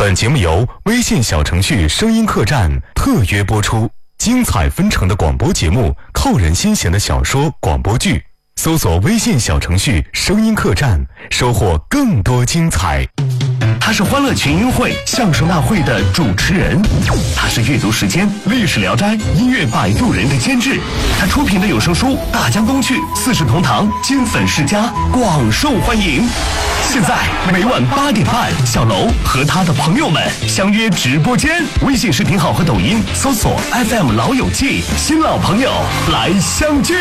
本节目由微信小程序声音客栈特约播出，精彩纷呈的广播节目，扣人心弦的小说广播剧，搜索微信小程序声音客栈，收获更多精彩。 他是欢乐群英会相声大会的主持人，他是阅读时间历史聊斋音乐摆渡人的监制，他出品的有声书《大江东去》《四世同堂》金粉世家广受欢迎。现在每晚8点半，小楼和他的朋友们相约直播间，微信视频号和抖音搜索 FM 老友记，新老朋友来相聚。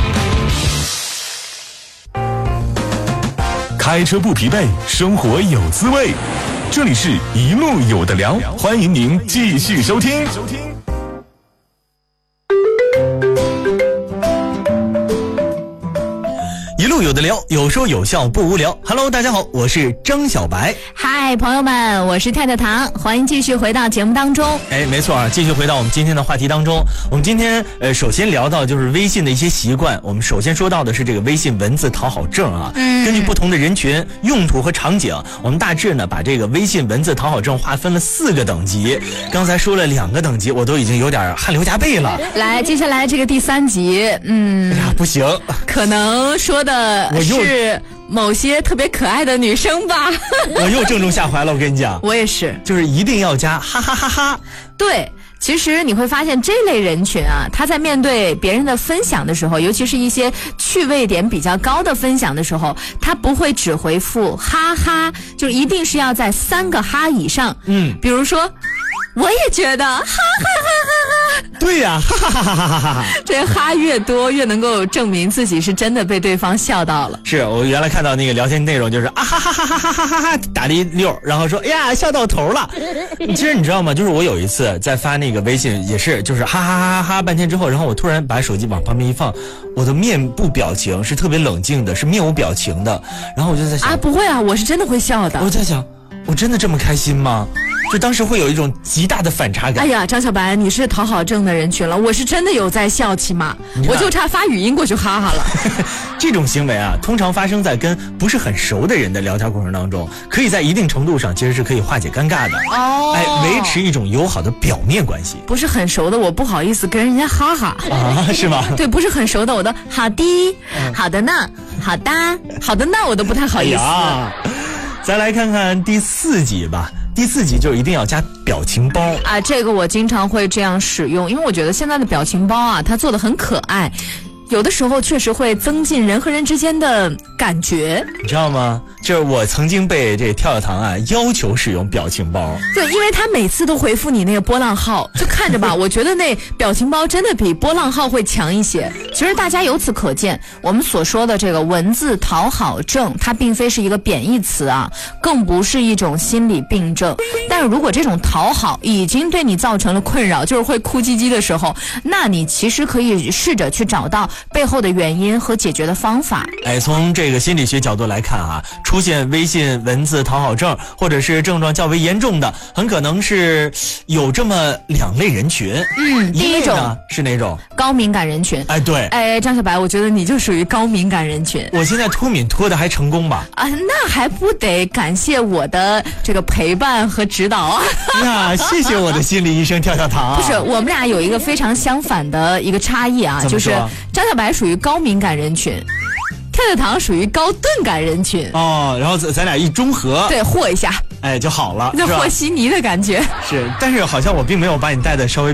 开车不疲惫，生活有滋味。这里是一路有的聊，欢迎您继续收听。 一路有的聊，有说有笑不无聊。Hello， 大家好，我是张小白。 嗨，朋友们，我是太太糖，欢迎继续回到节目当中。 没错啊，继续回到我们今天的话题当中。我们今天首先聊到就是微信的一些习惯。我们首先说到的是这个微信文字讨好症啊。根据不同的人群、用途和场景，我们大致呢把这个微信文字讨好症划分了4个等级。刚才说了2个等级，我都已经有点汗流浃背了。 来，接下来这个第3级， 哎呀，不行， 可能说的是某些特别可爱的女生吧。 我又正中下怀了，我跟你讲， 我也是， 就是一定要加哈哈哈哈。 对。其实你会发现这类人群啊，他在面对别人的分享的时候，尤其是一些趣味点比较高的分享的时候，他不会只回复哈哈，就一定是要在3个哈以上。比如说我也觉得哈哈哈哈哈。 对呀，哈哈哈哈哈哈。 这哈越多越能够证明自己是真的被对方笑到了。 是我原来看到那个聊天内容就是啊哈哈哈哈哈哈哈打了一溜，然后说哎呀笑到头了。其实你知道吗？就是我有一次在发那个微信，也是就是哈哈哈哈半天之后，然后我突然把手机往旁边一放，我的面部表情是特别冷静的，是面无表情的。然后我就在想不会啊，我是真的会笑的。 我在想，我真的这么开心吗？就当时会有一种极大的反差感。 哎呀，张小白，你是讨好症的人群了，我是真的有在笑，起码我就差发语音过去哈哈了。 这种行为啊，通常发生在跟不是很熟的人的聊天过程当中，可以在一定程度上其实是可以化解尴尬的。维持一种友好的表面关系。 不是很熟的我不好意思跟人家哈哈啊，是吗？ 对，不是很熟的我都好的，好的呢，好的，好的呢，我都不太好意思。 再来看看第4级吧。第4级就一定要加表情包啊，这个我经常会这样使用，因为我觉得现在的表情包啊，它做得很可爱，有的时候确实会增进人和人之间的感觉， 你知道吗？就是我曾经被这跳跳糖啊要求使用表情包。 对，因为他每次都回复你那个波浪号，就看着吧，我觉得那表情包真的比波浪号会强一些。其实大家由此可见，我们所说的这个文字讨好症，它并非是一个贬义词啊，更不是一种心理病症。但是如果这种讨好已经对你造成了困扰，就是会哭唧唧的时候，那你其实可以试着去找到背后的原因和解决的方法。 从这个心理学角度来看啊，出现微信文字讨好症或者是症状较为严重的，很可能是有这么2类人群。第一种是哪种？ 高敏感人群。 对。 张小白，我觉得你就属于高敏感人群。 我现在脱敏脱的还成功吧？ 那还不得感谢我的这个陪伴和指导啊！ 呀，谢谢我的心理医生跳跳糖。 不是，我们俩有一个非常相反的一个差异啊，就是张小白属于高敏感人群，跳跳糖属于高钝感人群。 然后咱俩一中和， 对，和一下， 就好了， 那和稀泥的感觉。 是，但是好像我并没有把你带的稍微